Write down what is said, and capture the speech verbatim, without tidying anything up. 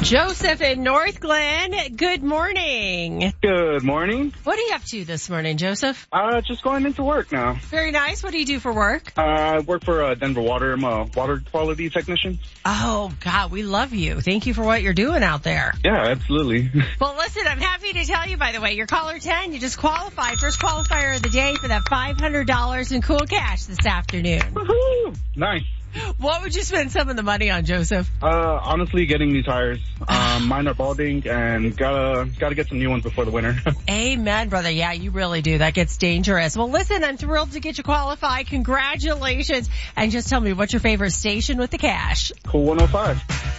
Joseph in North Glen, good morning. Good morning. What are you up to this morning, Joseph? Uh, just going into work now. Very nice. What do you do for work? Uh, I work for uh, Denver Water. I'm a water quality technician. Oh, God, we love you. Thank you for what you're doing out there. Yeah, absolutely. Well, listen, I'm happy to tell you, by the way, you're caller ten. You just qualified. First qualifier of the day for that five hundred dollars in cool cash this afternoon. Woohoo! Nice. What would you spend some of the money on, Joseph? Uh, honestly, getting new tires. Um, mine are balding, and gotta gotta get some new ones before the winter. Amen, brother. Yeah, you really do. That gets dangerous. Well, listen, I'm thrilled to get you qualified. Congratulations. And just tell me, what's your favorite station with the cash? Cool one oh five.